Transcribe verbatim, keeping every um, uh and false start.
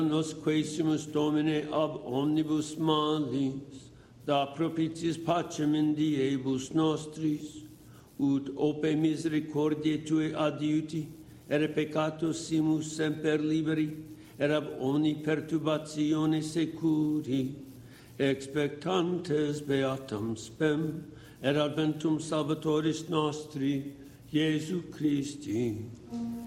Nos quaesimus Domine ab omnibus malis, da propitiis pacem in diebus nostris, ut ope misericordiae Tue adiuti, ere peccatus simus semper liberi, et ab omni perturbatione securi, expectantes beatam spem, et adventum Salvatoris nostri, Iesu Christi.